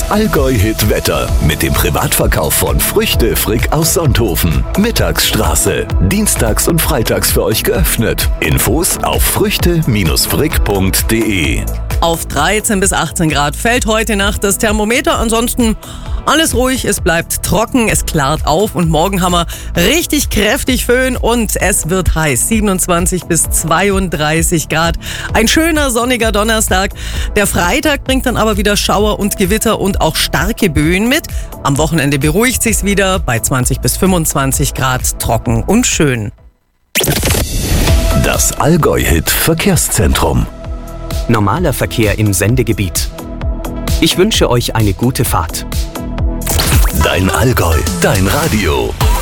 Allgäu-Hit Wetter mit dem Privatverkauf von Früchte Frick aus Sonthofen. Mittagsstraße. Dienstags und freitags für euch geöffnet. Infos auf früchte-frick.de. Auf 13 bis 18 Grad fällt heute Nacht das Thermometer. Ansonsten alles ruhig, es bleibt trocken, es klart auf und morgen haben wir richtig kräftig Föhn und es wird heiß. 27 bis 32 Grad. Ein schöner sonniger Donnerstag. Der Freitag bringt dann aber wieder Schauer und Gewitter und auch starke Böen mit. Am Wochenende beruhigt sich's wieder bei 20 bis 25 Grad, trocken und schön. Das Allgäu-Hit Verkehrszentrum. Normaler Verkehr im Sendegebiet. Ich wünsche euch eine gute Fahrt. Dein Allgäu, dein Radio.